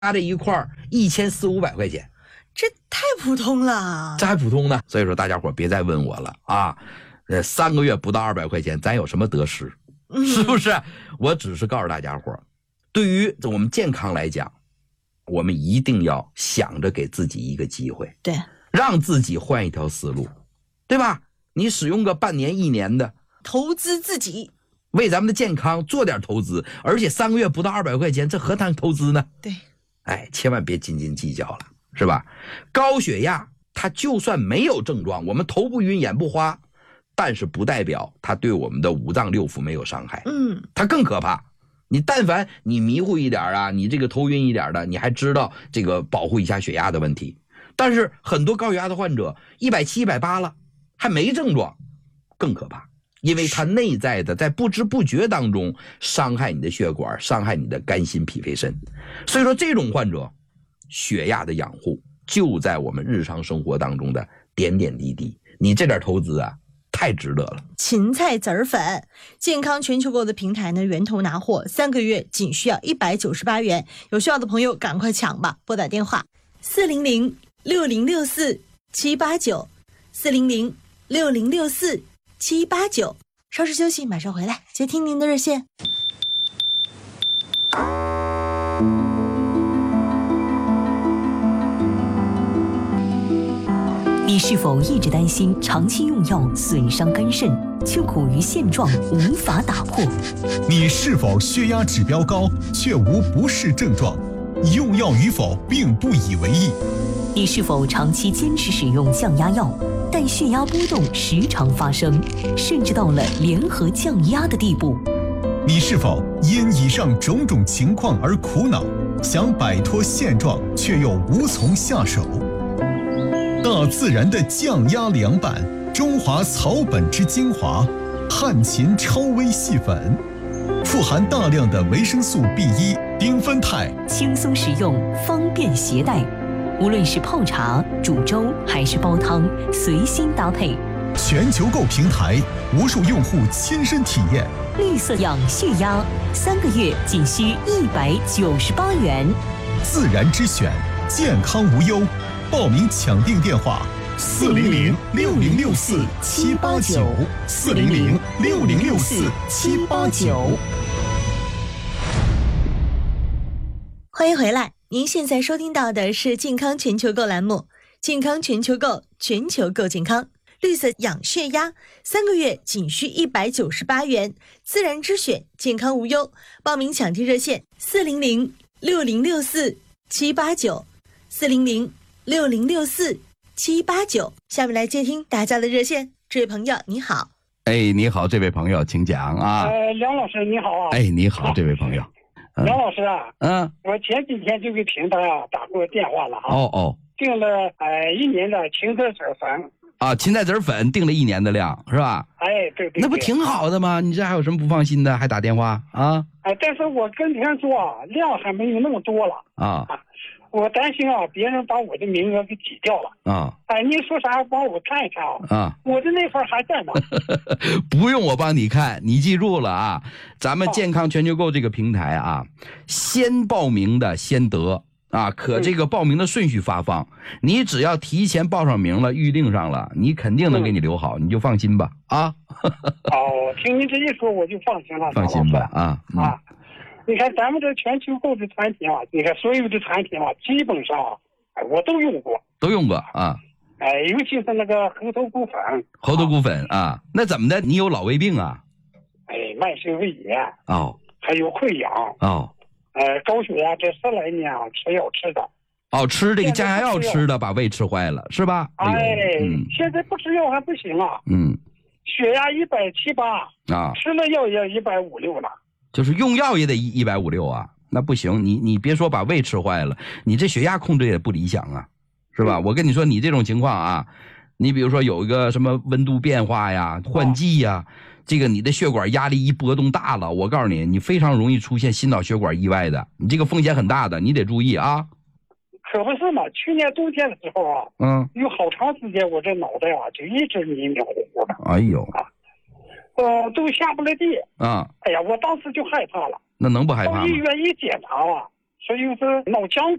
这一块1400-1500块钱， 这太普通了， 这还普通呢。所以说大家伙别再问我了啊，3个月不到200块钱，咱有什么得失？是不是？我只是告诉大家伙，对于我们健康来讲，我们一定要想着给自己一个机会， 对， 让自己换一条思路，对吧？你使用个半年1年的， 投资自己， 为咱们的健康做点投资，而且3个月不到200块钱，这何谈投资呢？ 对， 哎，千万别斤斤计较了，是吧？高血压它就算没有症状，我们头不晕眼不花，但是不代表它对我们的五脏六腑没有伤害，它更可怕。你但凡你迷糊一点啊，你这个头晕一点的，你还知道这个保护一下血压的问题。但是很多高血压的患者170、180了，还没症状，更可怕，因为它内在的在不知不觉当中伤害你的血管，伤害你的肝心脾肺肾。所以说这种患者，血压的养护就在我们日常生活当中的点点滴滴，你这点投资啊太值得了。 芹菜籽儿粉，健康全球购的平台呢，源头拿货，3个月仅需要198元，有需要的朋友赶快抢吧！拨打电话400-6064-789，400-6064-789。稍事休息，马上回来接听您的热线。 你是否一直担心长期用药损伤肝肾，却苦于现状无法打破？ 你是否血压指标高，却无不适症状，用药与否并不以为意？ 你是否长期坚持使用降压药，但血压波动时常发生，甚至到了联合降压的地步？ 你是否因以上种种情况而苦恼，想摆脱现状，却又无从下手？大自然的降压凉拌，中华草本之精华，汉芹超微细粉，富含大量的维生素 B1、丁酚肽， 轻松食用，方便携带。无论是泡茶、煮粥还是煲汤，随心搭配。 全球购平台，无数用户亲身体验。 绿色养血压，3个月仅需198元。 自然之选，健康无忧。报名抢订电话：400-6064-789，400-6064-789。 欢迎回来，您现在收听到的是健康全球购栏目，健康全球购，全球购健康。绿色养血压3个月仅需198元，自然之选，健康无忧。报名抢订热线400-6064-789，400-6064-789。下面来接听大家的热线，这位朋友你好。 哎，你好，这位朋友，请讲啊。 梁老师你好啊。 哎，你好，这位朋友。 梁老师啊，我前几天就给平台打过电话了啊。订了1年的芹菜籽粉啊，芹菜籽粉订了1年的量是吧？ 哎，对， 那不挺好的吗？你这还有什么不放心的？还打电话啊？ 哎，但是我跟别人说量还没有那么多了啊。我担心别人把我的名额给挤掉了啊！哎，你说啥？帮我看一看啊！我的那份还在吗？ 不用我帮你看，你记住了啊！咱们健康全球购这个平台啊，先报名的先得啊，可这个报名的顺序发放，你只要提前报上名了，预定上了，你肯定能给你留好，你就放心吧啊！ 听您这一说我就放心了， 放心吧啊！ 你看咱们这全球购的产品你看所有的产品基本上我都用过啊。 哎，尤其是那个猴头菇粉啊，那怎么的？你有老胃病啊？ 哎，慢性胃炎还有溃疡高血压，这10来年吃药吃的吃这个降压药吃的，把胃吃坏了是吧？ 哎，现在不吃药还不行啊。血压178吃了药也150-160了。 就是用药也得150-160啊，那不行，你别说把胃吃坏了，你这血压控制也不理想啊，是吧？我跟你说，你这种情况啊，你比如说有一个什么温度变化呀、换季呀，这个你的血管压力一波动大了，我告诉你，你非常容易出现心脑血管意外的，你这个风险很大的，你得注意啊。 可不是嘛，去年冬天的时候有好长时间我这脑袋就一直迷迷糊糊的。 哎呦都下不来地啊！ 哎呀，我当时就害怕了。 那能不害怕吗？ 到医院一检查说又是脑浆